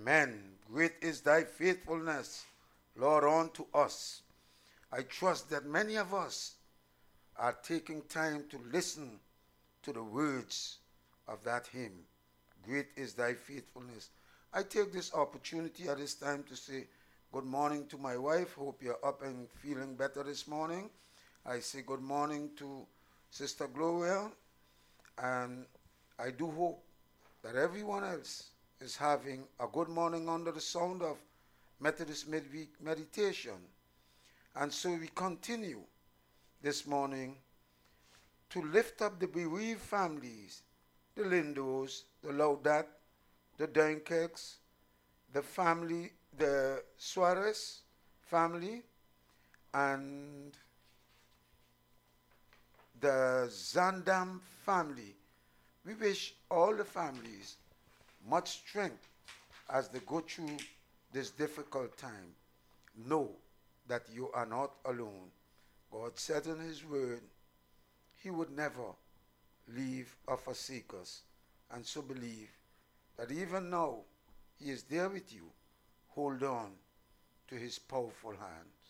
Amen. Great is thy faithfulness, Lord, unto us. I trust that many of us are taking time to listen to the words of that hymn. Great is thy faithfulness. I take this opportunity at this time to say good morning to my wife. Hope you're up and feeling better this morning. I say good morning to Sister Gloria, and I do hope that everyone else is having a good morning under the sound of Methodist Midweek Meditation. And so we continue this morning to lift up the bereaved families, the Lindos, the Laudat, the Dunkirks, the family, the Suarez family, and the Zandam family. We wish all the families much strength as they go through this difficult time. Know that you are not alone. God said in his word, he would never leave or forsake us. And so believe that even now, he is there with you. Hold on to his powerful hand.